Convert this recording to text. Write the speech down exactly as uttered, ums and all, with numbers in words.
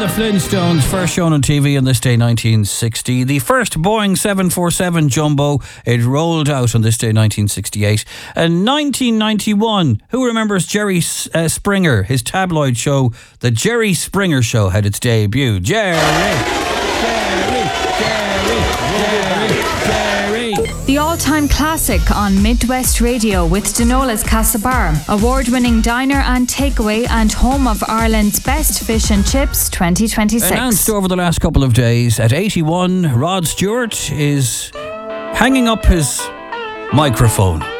the Flintstones, first shown on T V on this day nineteen sixty. The first Boeing seven forty-seven Jumbo, it rolled out on this day nineteen sixty-eight. And nineteen ninety-one, who remembers Jerry uh, Springer? His tabloid show, The Jerry Springer Show, had its debut. Jerry! Jerry! Jerry! Jerry! Jerry! The all-time classic on Midwest Radio with Denola's Castlebar, award-winning diner and takeaway and home of Ireland's best fish and chips twenty twenty-six. Announced over the last couple of days, at eighty-one, Rod Stewart is hanging up his microphone.